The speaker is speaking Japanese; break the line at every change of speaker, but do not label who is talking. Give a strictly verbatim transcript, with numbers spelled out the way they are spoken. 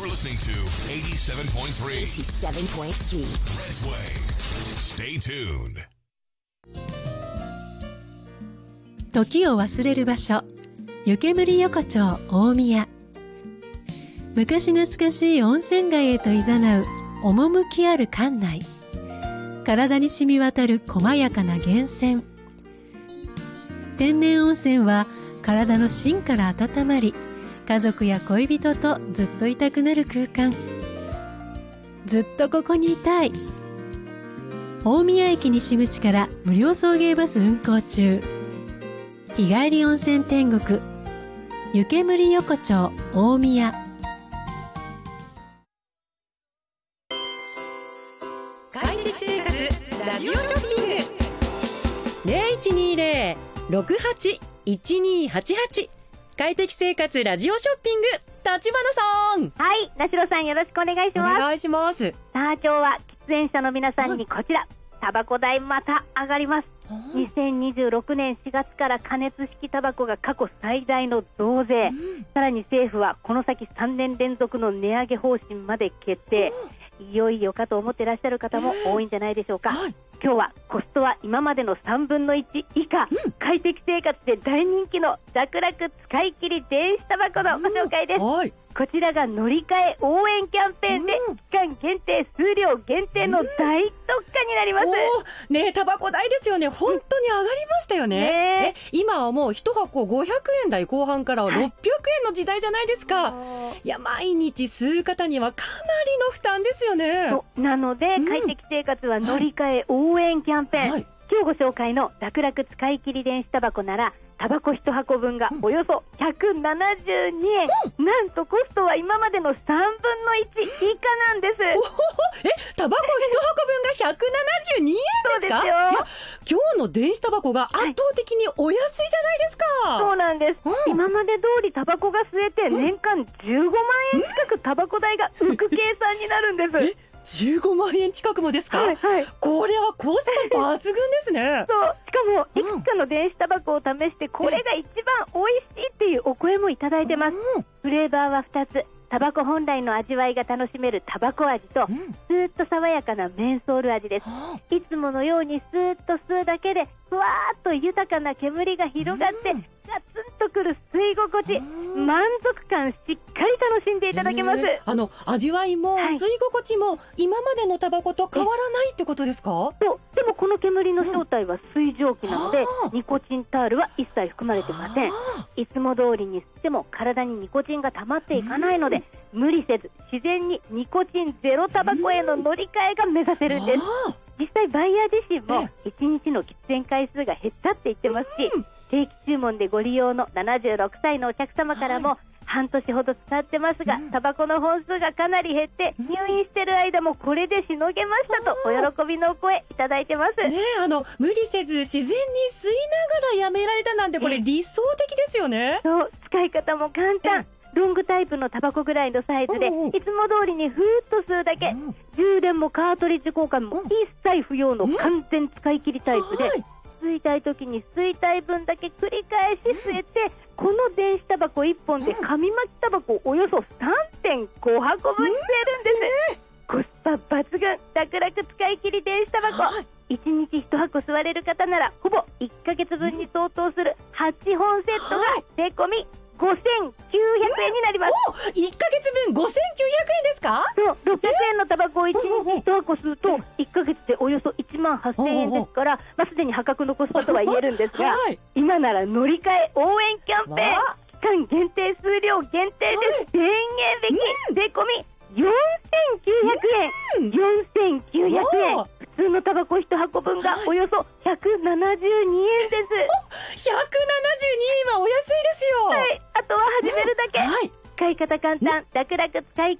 You're listening to eighty-seven point three
eighty-seven point three
Redway. Stay tuned.
時を忘れる場所、湯煙横丁大宮。昔懐かしい温泉街へと誘う趣ある館内。体に染み渡る細やかな源泉。天然温泉は体の芯から温まり、家族や恋人とずっといたくなる空間。ずっとここにいたい。大宮駅西口から無料送迎バス運行中。日帰り温泉天国、湯煙横丁大宮。
快適生活ラジオショッピング ゼロいちにゼロ ろくはち いちにはちはち 快適生活ラジオショッピング、立花さん。
はい、なしろさんよろしくお願いします。
お願いします。
さあ今日は喫煙者の皆さんにこちら、タバコ代また上がります。にせんにじゅうろくねんしがつから加熱式タバコが過去最大の増税、うん、さらに政府はこの先さんねん連続の値上げ方針まで決定、うん、いよいよかと思ってらっしゃる方も多いんじゃないでしょうか、えーはい、今日はコストは今までのさんぶんのいち以下、うん、快適生活で大人気の楽々使い切り電子タバコのご紹介です、うんはい、こちらが乗り換え応援キャンペーンで、うん、期間限定数量限定の大特価になります、
うん、ねえタバコ代ですよね、本当に上がりましたよね、ねえ今はもういちはこごひゃくえん台後半からろっぴゃくえんの時代じゃないですか、はい、いや毎日吸う方にはかなりの負担ですよね。
そうなので、うん、快適生活は乗り換え応援キャンペーン、はいはい、今日ご紹介の楽々使い切り電子タバコならタバコいち箱分がおよそひゃくななじゅうにえん、うん、なんとコストは今までのさんぶんのいち以下なんです。
え、タバコいち箱分がひゃくななじゅうにえんですか？
そうですよ。
いや今日の電子タバコが圧倒的にお安いじゃないですか、
はい、そうなんです、うん、今まで通りタバコが吸えて年間じゅうごまんえん近くタバコ代が浮く計算になるんです。
えじゅうごまんえん近くもですか？はいはい、これはコスパ抜群ですね。
そうしかもいくつかの電子タバコを試してこれが一番美味しいっていうお声もいただいてます、うん、フレーバーはふたつ、タバコ本来の味わいが楽しめるタバコ味と、うん、スーッと爽やかなメンソール味です、うん、いつものようにスーッと吸うだけでふわーっと豊かな煙が広がって、うんガツンとくる吸い心地、満足感しっかり楽しんでいただけます。
あの味わいも吸い心地も今までのタバコと変わらないってことですか？
そうでもこの煙の正体は水蒸気なので、うん、ニコチンタールは一切含まれてません。いつも通りに吸っても体にニコチンが溜まっていかないので、うん、無理せず自然にニコチンゼロタバコへの乗り換えが目指せるんです。実際バイヤー自身もいちにちの喫煙回数が減ったって言ってますし、うん定期注文でご利用のななじゅうろくさいのお客様からも半年ほど使ってますが、タバコの本数がかなり減って入院してる間もこれでしのげましたとお喜びのお声いただいてます、
ね、あの無理せず自然に吸いながらやめられたなんてこれ理想的ですよね。
そう使い方も簡単、ロングタイプのタバコぐらいのサイズでいつも通りにふーっと吸うだけ、充電もカートリッジ交換も一切不要の完全使い切りタイプで、吸いたい時に吸いたい分だけ繰り返し吸えて、この電子タバコいっぽんで紙巻きタバコおよそ さんてんご 箱分吸えるんです、コスパ抜群楽々使い切り電子タバコ、いちにちいち箱吸われる方ならほぼいっかげつぶんに相当するはちほんセットが税込みごせんきゅうひゃくえんになります。
いっかげつぶんごせんきゅうひゃくえんですか？
そうろっぴゃくえんのタバコをいちにちいち箱吸うといっかげつでおよそいちまんはっせんえんですから、まあ、すでに破格のコスパとは言えるんですが、はい、今なら乗り換え応援キャンペーン、期間限定数量限定です、はい、電源引き、税込みよんせんきゅうひゃくえん、うん、よんせんきゅうひゃくえん、普通のタバコいち箱分がおよそひゃくななじゅうにえんです。
ひゃくななじゅうにえんはお安いですよ。
はい、あとは始めるだけ、はい、使い方簡単、楽々使い切